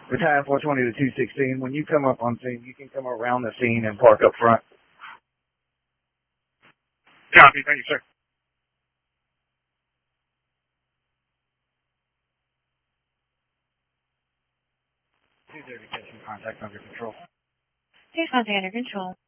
Battalion 420 to 216. When you come up on scene, you can come around the scene and park up front. Copy. Thank you, sir. Contact under control. Here's contact under control.